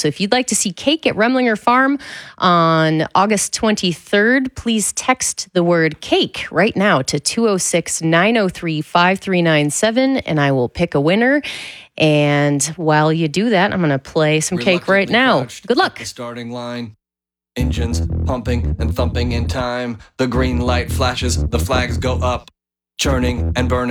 So if you'd like to see cake at Remlinger Farm on August 23rd, please text the word cake right now to 206-903-5397, and I will pick a winner. And while you do that, I'm going to play some cake right now. Good luck. The starting line. Engines pumping and thumping in time. The green light flashes, the flags go up, churning and burning.